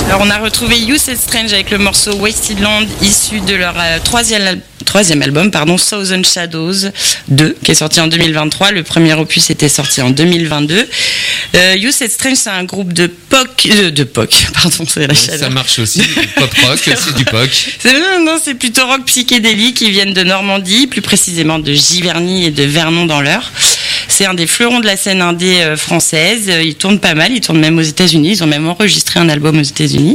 Alors on a retrouvé Youth and Strange avec le morceau Wasted Land, issu de leur troisième album, Southern Shadows 2, qui est sorti en 2023. Le premier opus était sorti en 2022. Youth and Strange, c'est un groupe de POC, c'est la chaleur. Ça marche aussi, pop rock, c'est du POC. C'est plutôt rock psychédélique, qui viennent de Normandie, plus précisément de Giverny et de Vernon dans l'Eure. C'est un des fleurons de la scène indé française. Ils tournent pas mal, ils tournent même aux États-Unis. Ils ont même enregistré un album aux États-Unis.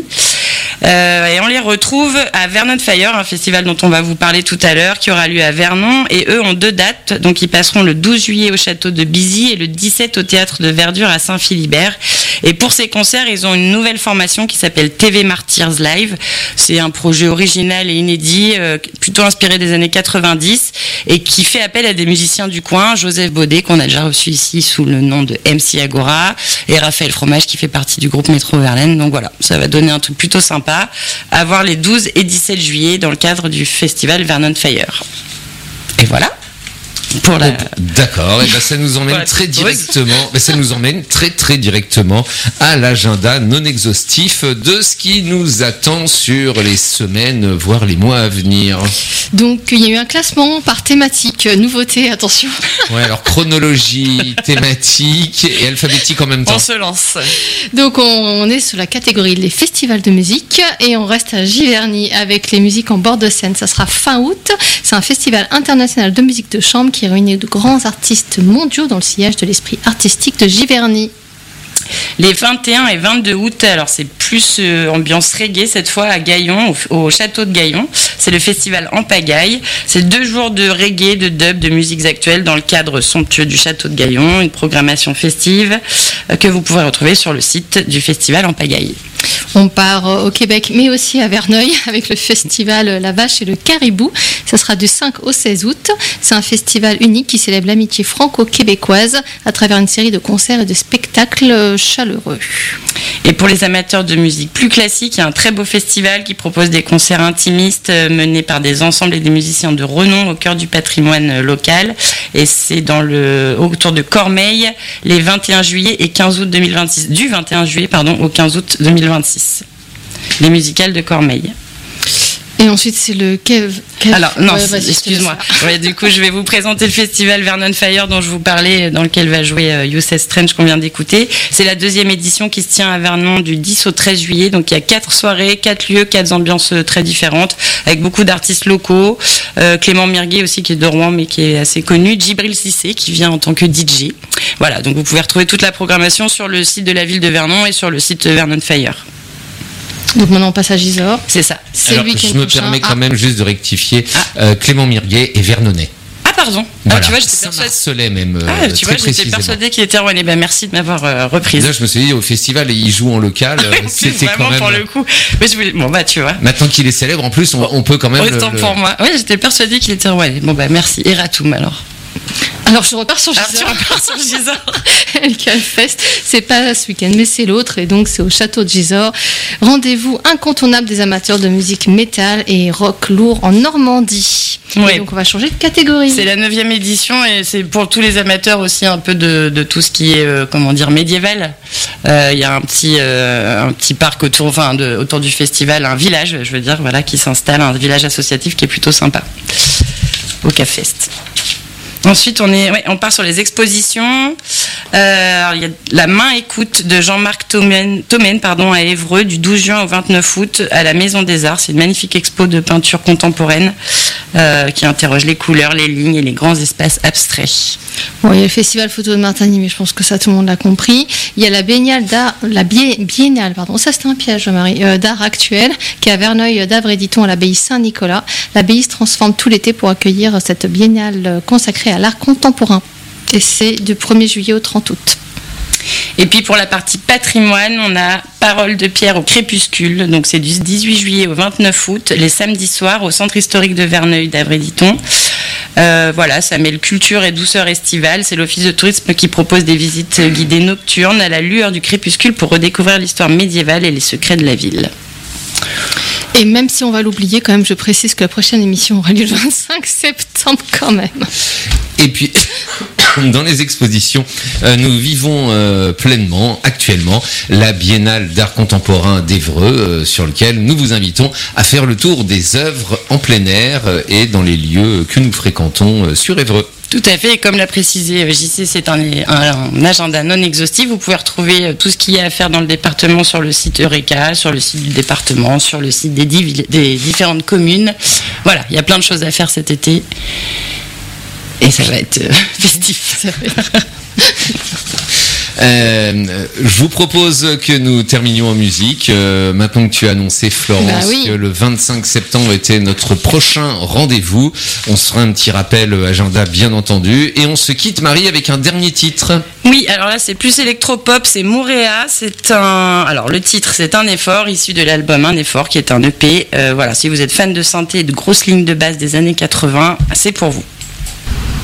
Et on les retrouve à Vernon Fire, un festival dont on va vous parler tout à l'heure, qui aura lieu à Vernon. Et eux ont 2 dates. Donc ils passeront le 12 juillet au château de Bizy et le 17 au théâtre de Verdure à Saint-Philibert. Et pour ces concerts, ils ont une nouvelle formation qui s'appelle TV Martyrs Live. C'est un projet original et inédit, plutôt inspiré des années 90 et qui fait appel à des musiciens du coin. Joseph Baudet, qu'on a déjà reçu ici sous le nom de MC Agora, et Raphaël Fromage, qui fait partie du groupe Métro Verlaine. Donc voilà, ça va donner un truc plutôt sympa à voir les 12 et 17 juillet dans le cadre du festival Vernon Fire. Et voilà. D'accord, et ça nous emmène très directement, ça nous emmène très directement à l'agenda non exhaustif de ce qui nous attend sur les semaines, voire les mois à venir. Donc il y a eu un classement par thématique, nouveauté, attention. Ouais, alors chronologie, thématique et alphabétique en même temps. On se lance. Donc on est sur la catégorie les festivals de musique et on reste à Giverny avec les musiques en bord de scène. Ça sera fin août. C'est un festival international de musique de chambre qui réunit de grands artistes mondiaux dans le sillage de l'esprit artistique de Giverny. Les 21 et 22 août, alors c'est plus ambiance reggae cette fois à Gaillon, au château de Gaillon. C'est le festival En Pagaille. C'est 2 jours de reggae, de dub, de musiques actuelles dans le cadre somptueux du château de Gaillon. Une programmation festive que vous pourrez retrouver sur le site du festival En Pagaille. On part au Québec, mais aussi à Verneuil, avec le festival La Vache et le Caribou. Ça sera du 5 au 16 août. C'est un festival unique qui célèbre l'amitié franco-québécoise à travers une série de concerts et de spectacles chaleureux. Et pour les amateurs de musique plus classique, il y a un très beau festival qui propose des concerts intimistes menés par des ensembles et des musiciens de renom au cœur du patrimoine local. Et c'est autour de Cormeilles, les 21 juillet et 15 août 2026. Du 21 juillet, au 15 août 2026. Les musicales de Cormeilles. Et ensuite, c'est le Alors, non, excuse-moi. Ouais, du coup, je vais vous présenter le festival Vernon Fire dont je vous parlais, dans lequel va jouer Youth and Strange qu'on vient d'écouter. C'est la 2e édition qui se tient à Vernon du 10 au 13 juillet. Donc, il y a 4 soirées, 4 lieux, 4 ambiances très différentes, avec beaucoup d'artistes locaux. Clément Mirguet aussi, qui est de Rouen, mais qui est assez connu. Djibril Cissé, qui vient en tant que DJ. Voilà, donc vous pouvez retrouver toute la programmation sur le site de la ville de Vernon et sur le site Vernon Fire. Donc maintenant on passe à Gisors. C'est ça. C'est le week-end je me permets quand même juste de rectifier. Clément Mirguet et Vernonais. Ah pardon. Voilà. Tu vois, j'étais persuadée. Saint-Marcelais même. Tu vois, j'étais persuadée qu'il était rouennais. Ben merci de m'avoir reprise. Là, je me suis dit au festival il joue en local. C'était vraiment quand même. Pour le coup. Mais je voulais. Bon bah tu vois. Maintenant qu'il est célèbre, en plus, on peut quand même. Autant pour moi. Oui, j'étais persuadée qu'il était rouennais. Bon bah merci. Et Ratoum alors. Alors je repars sur Gisors. El Fest, c'est pas ce week-end, mais c'est l'autre, et donc c'est au château de Gisors. Rendez-vous incontournable des amateurs de musique métal et rock lourd en Normandie. Ouais. Et donc on va changer de catégorie. C'est la 9e édition et c'est pour tous les amateurs aussi un peu de tout ce qui est médiéval. Il y a un petit parc autour du festival, un village, je veux dire, voilà, qui s'installe, un village associatif qui est plutôt sympa. Au Cafest. Ensuite, on part sur les expositions. Il y a la Main écoute de Jean-Marc Thomène à Évreux du 12 juin au 29 août à la Maison des Arts. C'est une magnifique expo de peinture contemporaine qui interroge les couleurs, les lignes et les grands espaces abstraits. Bon, il y a le festival photo de Martigny, mais je pense que ça tout le monde l'a compris. Il y a la biennale d'art, ça c'était un piège, Marie, d'art actuel qui est à Verneuil d'Avre-Editon à l'abbaye Saint-Nicolas. L'abbaye se transforme tout l'été pour accueillir cette biennale consacrée à l'art contemporain. Et c'est du 1er juillet au 30 août. Et puis pour la partie patrimoine, on a Parole de Pierre au crépuscule. Donc c'est du 18 juillet au 29 août, les samedis soirs au centre historique de Verneuil d'Avre-Editon. Voilà, ça mêle culture et douceur estivale. C'est l'office de tourisme qui propose des visites guidées nocturnes à la lueur du crépuscule pour redécouvrir l'histoire médiévale et les secrets de la ville. Et même si on va l'oublier, quand même, je précise que la prochaine émission aura lieu le 25 septembre quand même. Et puis... dans les expositions, nous vivons pleinement actuellement la Biennale d'art contemporain d'Évreux, sur lequel nous vous invitons à faire le tour des œuvres en plein air et dans les lieux que nous fréquentons sur Évreux. Tout à fait, et comme l'a précisé JC, c'est un agenda non exhaustif. Vous pouvez retrouver tout ce qu'il y a à faire dans le département sur le site Eureka, sur le site du département, sur le site des différentes communes. Voilà, il y a plein de choses à faire cet été. Et ça va être festif. Je vous propose que nous terminions en musique. Maintenant que tu as annoncé, Florence, que le 25 septembre était notre prochain rendez-vous, on se fera un petit rappel agenda, bien entendu. Et on se quitte, Marie, avec un dernier titre. Oui, alors là, c'est plus électropop, c'est Mouréa. Alors, le titre, c'est Un effort, issu de l'album Un effort, qui est un EP. Voilà, si vous êtes fan de synthé et de grosses lignes de basse des années 80, c'est pour vous.